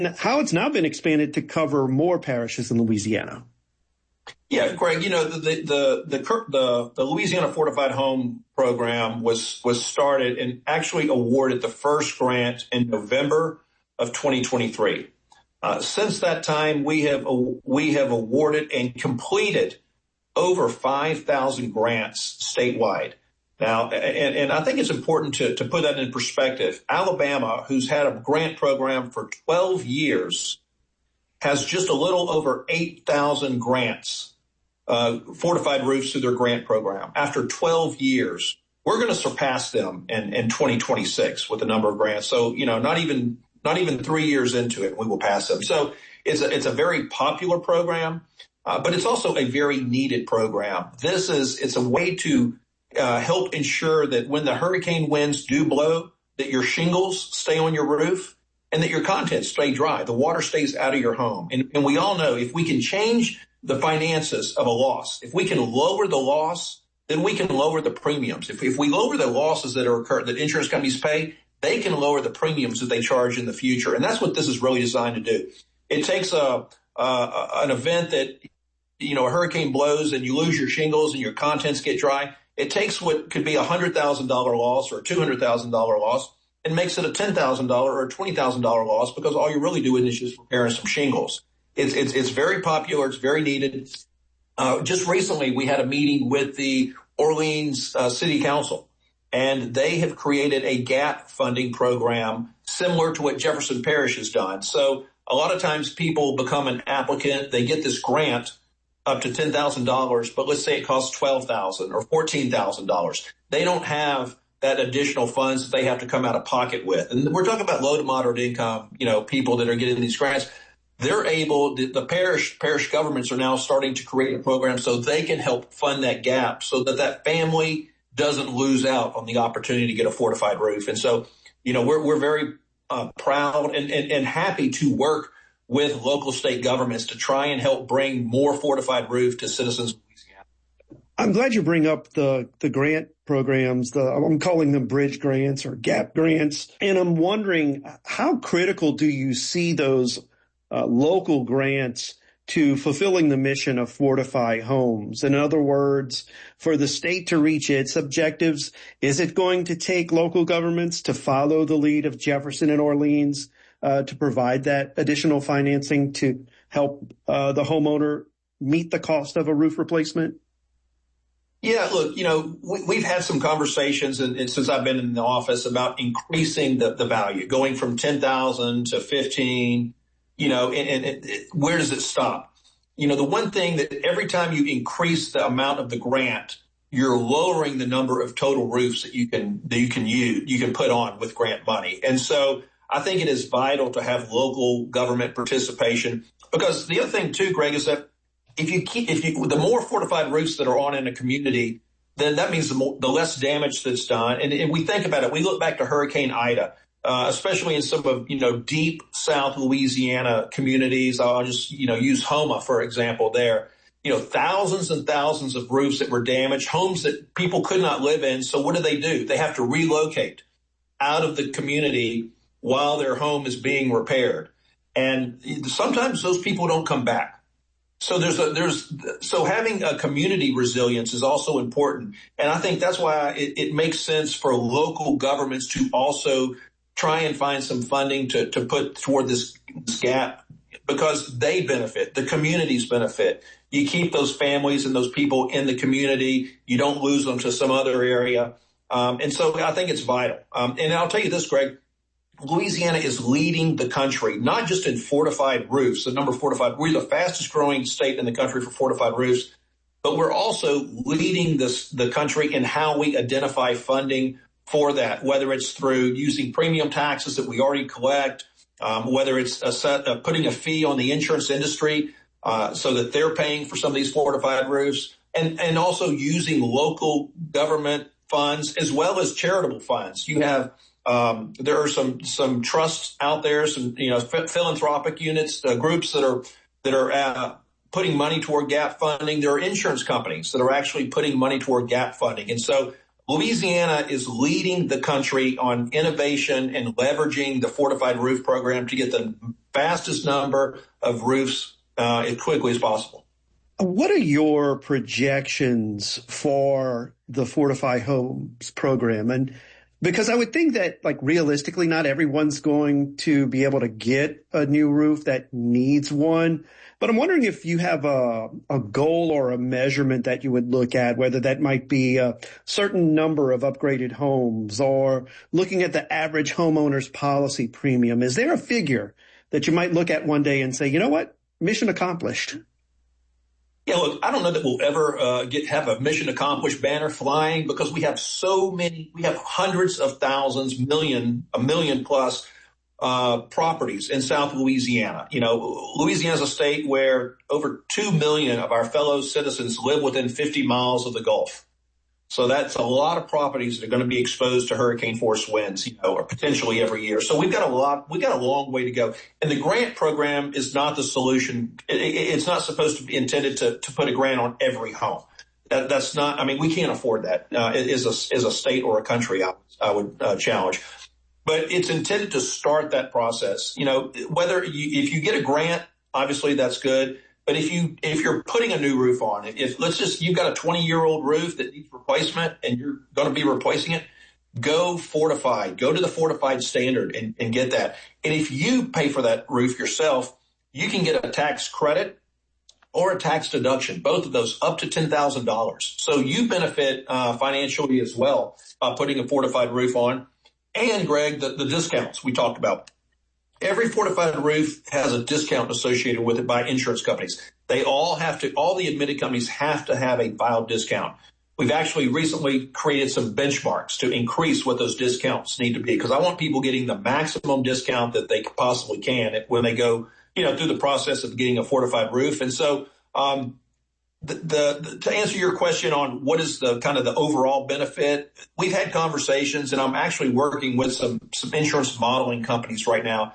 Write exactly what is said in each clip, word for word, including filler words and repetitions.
how it's now been expanded to cover more parishes in Louisiana. Yeah, Greg, you know, the, the, the, the, the, the Louisiana Fortified Home Program was, was started and actually awarded the first grant in November of twenty twenty-three. Uh, since that time, we have, we have awarded and completed over five thousand grants statewide. Now, and, and I think it's important to, to put that in perspective. Alabama, who's had a grant program for twelve years, has just a little over eight thousand grants, uh, fortified roofs through their grant program. After twelve years, we're going to surpass them in, in twenty twenty-six with the number of grants. So, you know, not even, not even three years into it, we will pass them. So it's a, it's a very popular program, uh, but it's also a very needed program. This is, it's a way to uh, help ensure that when the hurricane winds do blow, that your shingles stay on your roof and that your contents stay dry. The water stays out of your home. And, and we all know if we can change the finances of a loss, if we can lower the loss, then we can lower the premiums. If, if we lower the losses that are occurring, that insurance companies pay, they can lower the premiums that they charge in the future. And that's what this is really designed to do. It takes a, uh, an event that, you know, a hurricane blows and you lose your shingles and your contents get dry. It takes what could be a one hundred thousand dollars loss or a two hundred thousand dollars loss and makes it a ten thousand dollars or a twenty thousand dollars loss because all you're really doing is just repairing some shingles. It's, it's, it's very popular. It's very needed. Uh, just recently, we had a meeting with the Orleans uh, City Council, and they have created a gap funding program similar to what Jefferson Parish has done. So a lot of times people become an applicant. They get this grant up to ten thousand dollars, but let's say it costs twelve thousand dollars or fourteen thousand dollars. They don't have that additional funds that they have to come out of pocket with. And we're talking about low to moderate income, you know, people that are getting these grants. They're able, the, the parish, parish governments are now starting to create a program so they can help fund that gap so that that family doesn't lose out on the opportunity to get a fortified roof. And so, you know, we're, we're very uh, proud and, and, and happy to work with local state governments to try and help bring more fortified roof to citizens of Louisiana. I'm glad you bring up the, the grant programs. The, I'm calling them bridge grants or gap grants. And I'm wondering, how critical do you see those uh, local grants to fulfilling the mission of Fortify Homes? In other words, for the state to reach its objectives, is it going to take local governments to follow the lead of Jefferson and Orleans uh, to provide that additional financing to help uh, the homeowner meet the cost of a roof replacement? Yeah, look, you know, we, we've had some conversations and, and since I've been in the office about increasing the, the value, going from ten thousand to fifteen, you know, and, and, and where does it stop? You know, the one thing that every time you increase the amount of the grant, you're lowering the number of total roofs that you can, that you can use, you can put on with grant money. And so I think it is vital to have local government participation because the other thing too, Greg, is that if you keep, if you, the more fortified roofs that are on in a community, then that means the more, the less damage that's done. And, and we think about it. We look back to Hurricane Ida, uh, especially in some of, you know, deep South Louisiana communities. I'll just, you know, use Houma, for example, there, you know, thousands and thousands of roofs that were damaged, homes that people could not live in. So what do they do? They have to relocate out of the community while their home is being repaired. And sometimes those people don't come back. So there's a, there's, so having a community resilience is also important. And I think that's why it, it makes sense for local governments to also try and find some funding to, to put toward this, this gap because they benefit, the communities benefit. You keep those families and those people in the community. You don't lose them to some other area. Um, and so I think it's vital. Um, and I'll tell you this, Greg. Louisiana is leading the country, not just in fortified roofs, the number of fortified. We're the fastest growing state in the country for fortified roofs, but we're also leading this, the country in how we identify funding for that, whether it's through using premium taxes that we already collect, um, whether it's a set, uh, putting a fee on the insurance industry uh, so that they're paying for some of these fortified roofs, and, and also using local government funds as well as charitable funds. You have Um, there are some, some trusts out there, some, you know, philanthropic units, uh, groups that are, that are, uh, putting money toward gap funding. There are insurance companies that are actually putting money toward gap funding. And so Louisiana is leading the country on innovation and leveraging the fortified roof program to get the fastest number of roofs uh, as quickly as possible. What are your projections for the Fortify Homes program? And because I would think that, like, realistically, not everyone's going to be able to get a new roof that needs one. But I'm wondering if you have a, a goal or a measurement that you would look at, whether that might be a certain number of upgraded homes or looking at the average homeowner's policy premium. Is there a figure that you might look at one day and say, you know what, mission accomplished? Yeah, look, I don't know that we'll ever uh, get have a mission accomplished banner flying because we have so many, we have hundreds of thousands, million, a million plus uh properties in South Louisiana. You know, Louisiana is a state where over two million of our fellow citizens live within fifty miles of the Gulf. So that's a lot of properties that are going to be exposed to hurricane force winds, you know, or potentially every year. So we've got a lot, we've got a long way to go. And the grant program is not the solution. It, it's not supposed to be intended to, to put a grant on every home. That, that's not, I mean, we can't afford that uh, as a, as a state or a country, I, I would uh, challenge. But it's intended to start that process. You know, whether you, if you get a grant, obviously that's good. But if you, if you're putting a new roof on, if, if let's just, you've got a twenty year old roof that needs replacement and you're going to be replacing it, go fortified, go to the fortified standard and, and get that. And if you pay for that roof yourself, you can get a tax credit or a tax deduction, both of those up to ten thousand dollars. So you benefit uh, financially as well by putting a fortified roof on. And Greg, the, the discounts we talked about. Every fortified roof has a discount associated with it by insurance companies. They all have to, all the admitted companies have to have a filed discount. We've actually recently created some benchmarks to increase what those discounts need to be because I want people getting the maximum discount that they possibly can when they go, you know, through the process of getting a fortified roof. And so, um, The, the, the, to answer your question on what is the kind of the overall benefit, we've had conversations and I'm actually working with some, some insurance modeling companies right now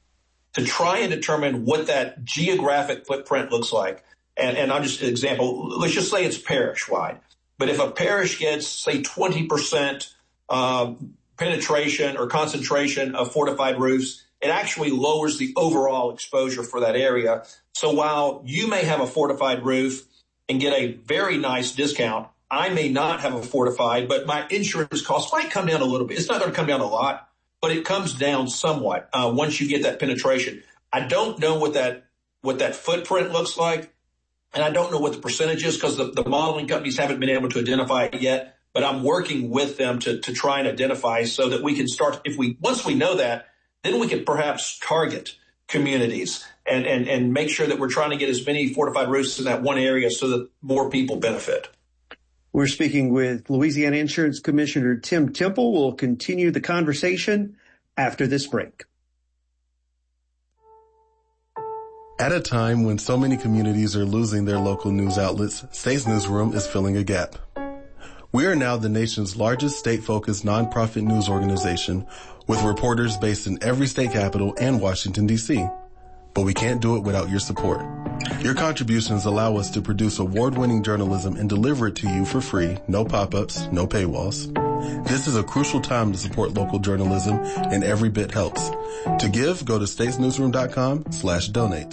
to try and determine what that geographic footprint looks like. And, and I'll just an example, let's just say it's parish wide. But if a parish gets, say, twenty percent uh, penetration or concentration of fortified roofs, it actually lowers the overall exposure for that area. So while you may have a fortified roof and get a very nice discount, I may not have a fortified, but my insurance costs might come down a little bit. It's not going to come down a lot, but it comes down somewhat uh, once you get that penetration. I don't know what that what that footprint looks like, and I don't know what the percentage is because the, the modeling companies haven't been able to identify it yet. But I'm working with them to to try and identify so that we can start. If we once we know that, then we can perhaps target communities and, and, and make sure that we're trying to get as many fortified roofs in that one area so that more people benefit. We're speaking with Louisiana Insurance Commissioner Tim Temple. We'll continue the conversation after this break. At a time when so many communities are losing their local news outlets, State's Newsroom is filling a gap. We are now the nation's largest state-focused nonprofit news organization with reporters based in every state capital and Washington, D C But we can't do it without your support. Your contributions allow us to produce award-winning journalism and deliver it to you for free, no pop-ups, no paywalls. This is a crucial time to support local journalism, and every bit helps. To give, go to statesnewsroom.com slash donate.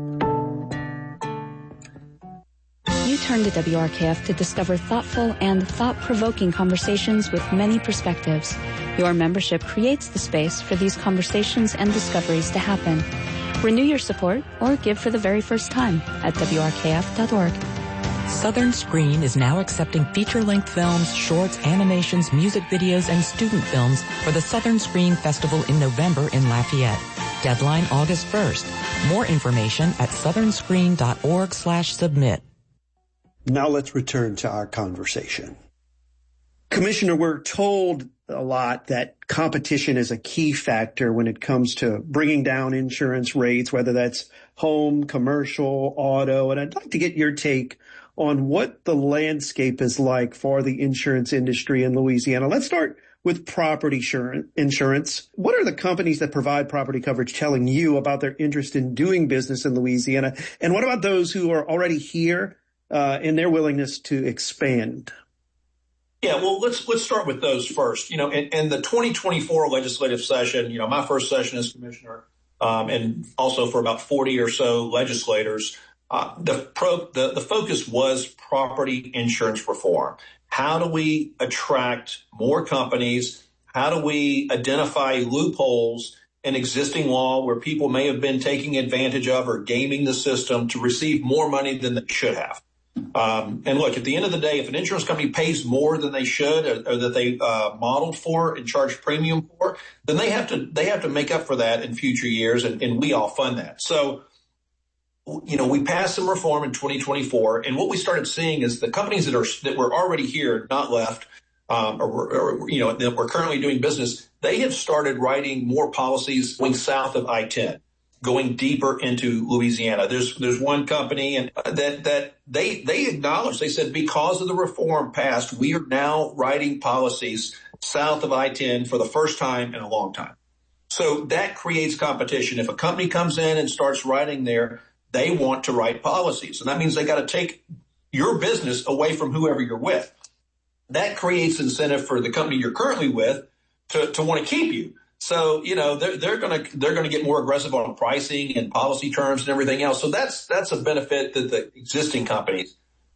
You turn to W R K F to discover thoughtful and thought-provoking conversations with many perspectives. Your membership creates the space for these conversations and discoveries to happen. Renew your support or give for the very first time at W R K F dot org. Southern Screen is now accepting feature-length films, shorts, animations, music videos, and student films for the Southern Screen Festival in November in Lafayette. Deadline August first. More information at southern screen dot org slash submit. Now let's return to our conversation. Commissioner, we're told a lot that competition is a key factor when it comes to bringing down insurance rates, whether that's home, commercial, auto. And I'd like to get your take on what the landscape is like for the insurance industry in Louisiana. Let's start with property insurance. What are the companies that provide property coverage telling you about their interest in doing business in Louisiana? And what about those who are already here uh, and their willingness to expand? Yeah, well, let's let's start with those first. You know, in, in the twenty twenty-four legislative session, you know, my first session as commissioner, um, and also for about forty or so legislators, uh, the pro the, the focus was property insurance reform. How do we attract more companies? How do we identify loopholes in existing law where people may have been taking advantage of or gaming the system to receive more money than they should have? Um, and look, at the end of the day, if an insurance company pays more than they should or, or that they uh, modeled for and charge premium for, then they have to they have to make up for that in future years, and, and we all fund that. So, you know, we passed some reform in twenty twenty-four, and what we started seeing is the companies that are that were already here, not left, um, or, or you know, that were currently doing business, they have started writing more policies going south of I ten. Going deeper into Louisiana. There's there's one company and that that they they acknowledged, they said, because of the reform passed, we are now writing policies south of I ten for the first time in a long time. So that creates competition. If a company comes in and starts writing there, they want to write policies. And that means they got to take your business away from whoever you're with. That creates incentive for the company you're currently with to, to want to keep you. So, you know, they're, they're going to, they're going to get more aggressive on pricing and policy terms and everything else. So that's, that's a benefit that the existing companies.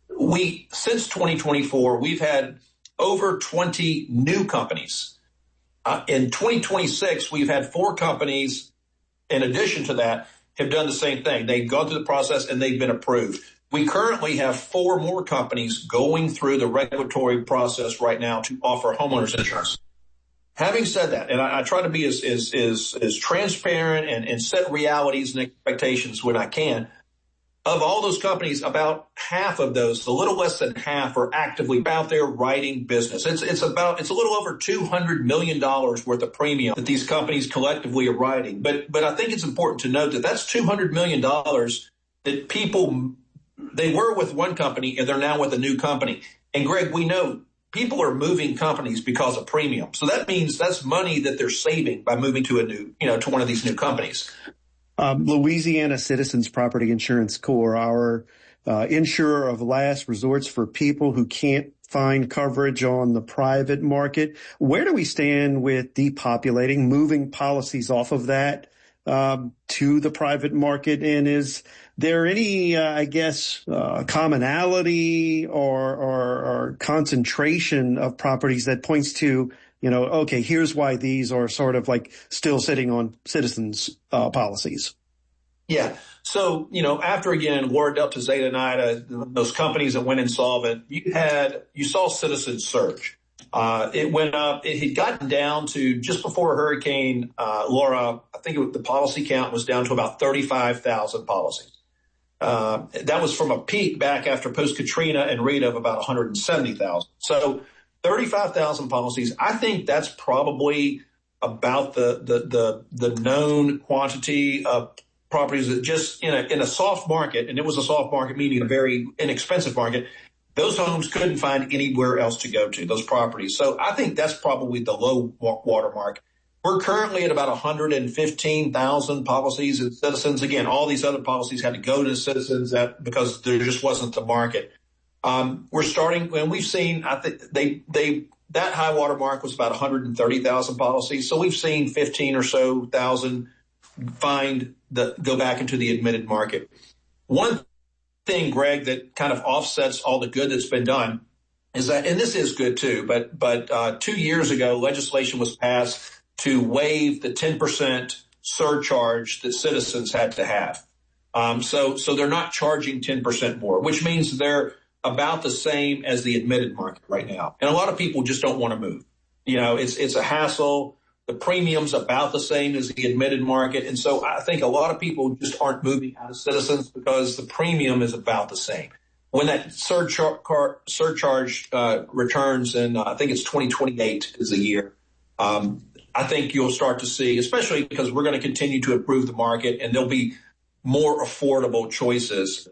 We, since twenty twenty-four, we've had over twenty new companies. Uh, in twenty twenty-six, we've had four companies, in addition to that, have done the same thing. They've gone through the process and they've been approved. We currently have four more companies going through the regulatory process right now to offer homeowners insurance. Having said that, and I, I try to be as, as, as, as transparent and, and set realities and expectations when I can, of all those companies, about half of those, a little less than half, are actively out there writing business. It's, it's about, it's a little over two hundred million dollars worth of premium that these companies collectively are writing. But, but I think it's important to note that that's two hundred million dollars that people, they were with one company and they're now with a new company. And Greg, we know people are moving companies because of premium. So that means that's money that they're saving by moving to a new, you know, to one of these new companies. Um, Louisiana Citizens Property Insurance Corps, our uh, insurer of last resorts for people who can't find coverage on the private market. Where do we stand with depopulating, moving policies off of that um, to the private market? And is there any, uh, I guess, uh, commonality or, or, or concentration of properties that points to, you know, okay, here's why these are sort of like still sitting on citizens' uh, policies? Yeah. So, you know, after, again, Laura Delta Zeta Nida, those companies that went insolvent, you had, you saw Citizens surge. Uh, it went up. It had gotten down to just before Hurricane uh, Laura, I think it, the policy count was down to about thirty-five thousand policies. Uh, that was from a peak back after post-Katrina and Rita of about one hundred seventy thousand. So thirty-five thousand policies. I think that's probably about the, the, the, the known quantity of properties that just in a, in a soft market, and it was a soft market, meaning a very inexpensive market, those homes couldn't find anywhere else to go to, those properties. So I think that's probably the low water mark. We're currently at about one hundred fifteen thousand policies and Citizens. Again, all these other policies had to go to Citizens that, because there just wasn't the market. Um, we're starting, and we've seen, I think they, they, that high water mark was about one hundred thirty thousand policies. So we've seen fifteen or so thousand find the, go back into the admitted market. One thing, Greg, that kind of offsets all the good that's been done is that, and this is good too, but, but, uh, two years ago, legislation was passed to waive the ten percent surcharge that Citizens had to have. Um, so, so they're not charging ten percent more, which means they're about the same as the admitted market right now. And a lot of people just don't want to move. You know, it's, it's a hassle. The premium's about the same as the admitted market. And so I think a lot of people just aren't moving out of Citizens because the premium is about the same. When that surchar- surcharge uh, returns, and uh, I think it's twenty twenty-eight is the year, um, I think you'll start to see, especially because we're going to continue to improve the market and there'll be more affordable choices.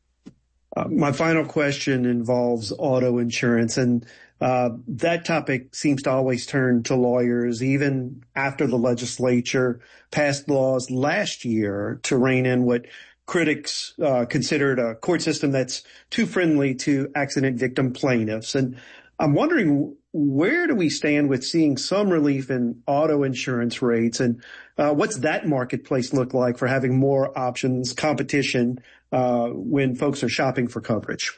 Uh, my final question involves auto insurance, and uh, that topic seems to always turn to lawyers, even after the legislature passed laws last year to rein in what critics uh, considered a court system that's too friendly to accident victim plaintiffs. And I'm wondering, where do we stand with seeing some relief in auto insurance rates, and uh, what's that marketplace look like for having more options, competition, uh, when folks are shopping for coverage?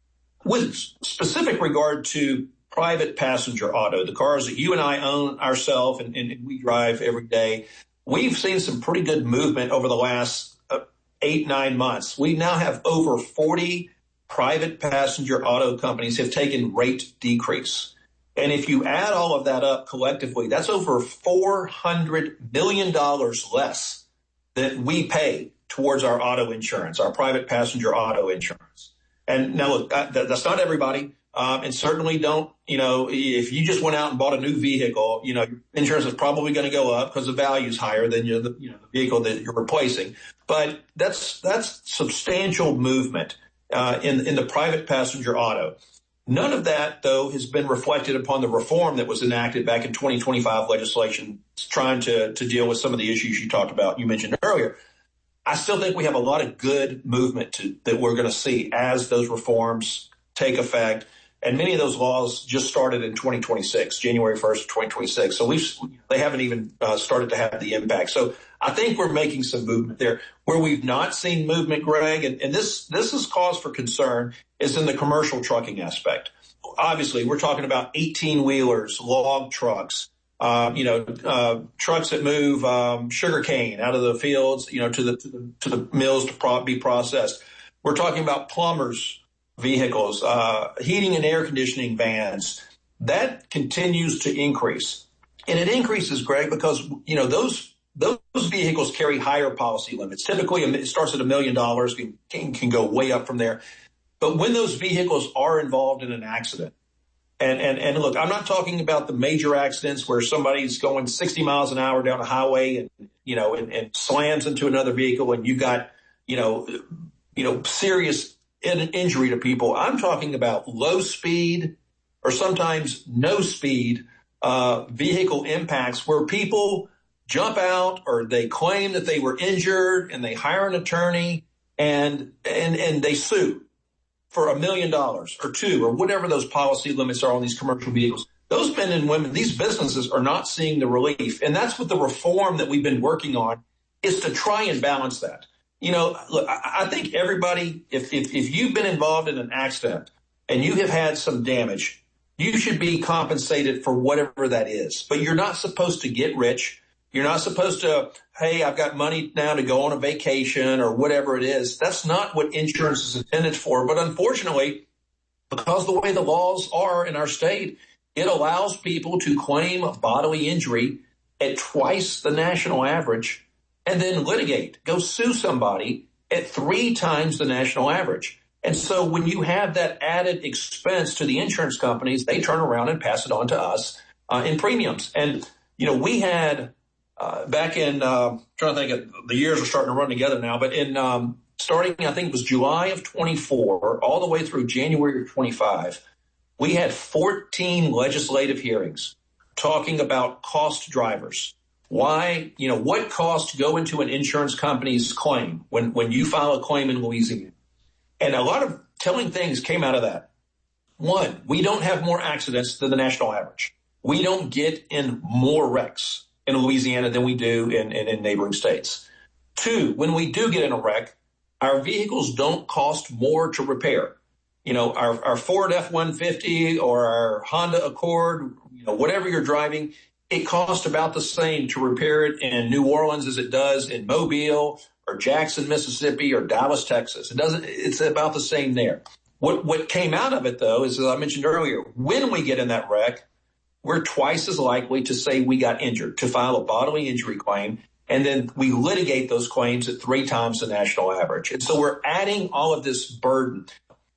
With specific regard to private passenger auto, the cars that you and I own ourselves and, and we drive every day, we've seen some pretty good movement over the last uh, eight, nine months. We now have over forty private passenger auto companies have taken rate decrease. And if you add all of that up collectively, that's over four hundred million dollars less that we pay towards our auto insurance, our private passenger auto insurance. And now, look, that, that's not everybody. Um, and certainly don't, you know, if you just went out and bought a new vehicle, you know, your insurance is probably going to go up because the value is higher than you, the, you know, the vehicle that you're replacing. But that's that's substantial movement uh, in, in the private passenger auto. None of that, though, has been reflected upon the reform that was enacted back in twenty twenty-five legislation trying to, to deal with some of the issues you talked about, you mentioned earlier. I still think we have a lot of good movement to, that we're going to see as those reforms take effect. And many of those laws just started in twenty twenty-six, January first, twenty twenty-six. So we've, they haven't even uh, started to have the impact. So I think we're making some movement there. Where we've not seen movement, Greg, and, and this, this is cause for concern, is in the commercial trucking aspect. Obviously, we're talking about eighteen wheelers, log trucks, um, you know, uh, trucks that move um, sugar cane out of the fields, you know, to the, to the, to the mills to pro- be processed. We're talking about plumbers, vehicles, uh, heating and air conditioning vans. That continues to increase. And it increases, Greg, because, you know, those those vehicles carry higher policy limits. Typically, it starts at a million dollars, can, can go way up from there. But when those vehicles are involved in an accident, and, and, and look, I'm not talking about the major accidents where somebody's going sixty miles an hour down a highway and, you know, and, and slams into another vehicle and you got, you know, you know, serious injury to people. I'm talking about low speed or sometimes no speed uh, vehicle impacts where people jump out or they claim that they were injured and they hire an attorney and and and they sue for a million dollars or two or whatever those policy limits are on these commercial vehicles. Those men and women, these businesses are not seeing the relief. And that's what the reform that we've been working on is, to try and balance that. You know, look, I think everybody, if, if, if you've been involved in an accident and you have had some damage, you should be compensated for whatever that is. But you're not supposed to get rich. You're not supposed to, hey, I've got money now to go on a vacation or whatever it is. That's not what insurance is intended for. But unfortunately, because the way the laws are in our state, it allows people to claim bodily injury at twice the national average and then litigate, go sue somebody at three times the national average. And so when you have that added expense to the insurance companies, they turn around and pass it on to us uh, in premiums. And, you know, we had uh, back in, uh, I'm trying to think of, the years are starting to run together now, but in um, starting, I think it was July of twenty-four, all the way through January of twenty-five, we had fourteen legislative hearings talking about cost drivers. Why, you know, what costs go into an insurance company's claim when, when you file a claim in Louisiana? And a lot of telling things came out of that. One, we don't have more accidents than the national average. We don't get in more wrecks in Louisiana than we do in, in, in neighboring states. Two, when we do get in a wreck, our vehicles don't cost more to repair. You know, our, our Ford F one fifty or our Honda Accord, you know, whatever you're driving, it costs about the same to repair it in New Orleans as it does in Mobile or Jackson, Mississippi, or Dallas, Texas. It doesn't, it's about the same there. What, what came out of it, though, is, as I mentioned earlier, when we get in that wreck, we're twice as likely to say we got injured, to file a bodily injury claim, and then we litigate those claims at three times the national average. And so we're adding all of this burden.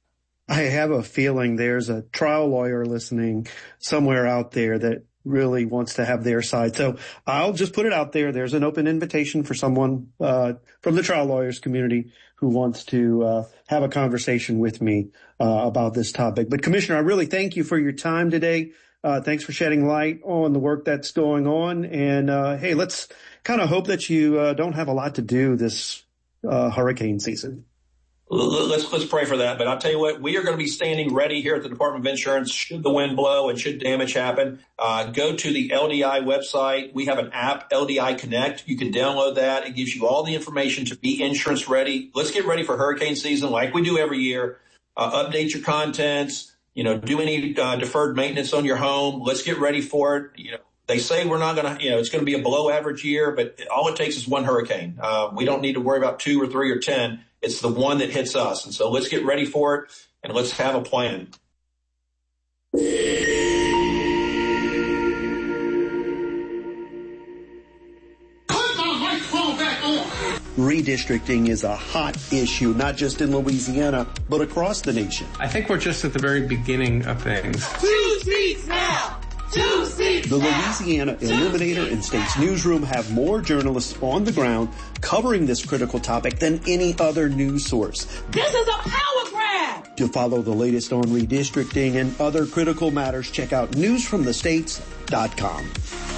I have a feeling there's a trial lawyer listening somewhere out there that really wants to have their side. So I'll just put it out there. There's an open invitation for someone uh from the trial lawyers community who wants to uh have a conversation with me uh about this topic. But Commissioner, I really thank you for your time today. Uh thanks for shedding light on the work that's going on. And uh hey, let's kind of hope that you uh don't have a lot to do this uh hurricane season. Let's let's pray for that. But I'll tell you what, we are going to be standing ready here at the Department of Insurance should the wind blow and should damage happen. Uh, go to the L D I website. We have an app, L D I Connect. You can download that. It gives you all the information to be insurance ready. Let's get ready for hurricane season like we do every year. Uh, update your contents. You know, do any uh, deferred maintenance on your home. Let's get ready for it. You know, they say we're not going to, you know, it's going to be a below average year, but all it takes is one hurricane. Uh, we don't need to worry about two or three or ten. It's the one that hits us. And so let's get ready for it and let's have a plan. Redistricting is a hot issue, not just in Louisiana, but across the nation. I think we're just at the very beginning of things. Two seats now! Two seats The now! Louisiana Illuminator and States Newsroom have more journalists on the ground covering this critical topic than any other news source. This is a power grab! To follow the latest on redistricting and other critical matters, check out news from the states dot com.